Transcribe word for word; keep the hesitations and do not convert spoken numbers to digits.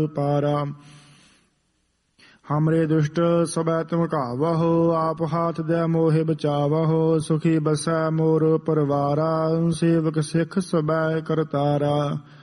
ਪਾਰਾ। हमरे दुष्ट सबै तुम घावहो, आप हाथ दे मोहे बचावहो। सुखी बसै मोर परवारा, सेवक सिख सबै करतारा।